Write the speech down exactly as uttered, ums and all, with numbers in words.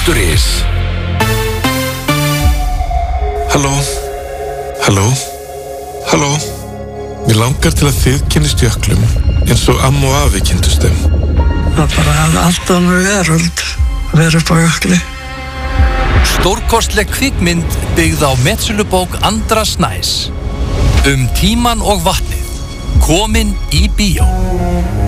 punktur is. Halló, halló, halló. Mér langar til að þið kynnist jöklum eins og amma og afi kynntust þeim. Það er bara allt annað veröld að vera upp á jökli. Stórkostleg kvikmynd byggð á metsölubók Andra Snæs. Um tímann og vatnið. Komin í bíó.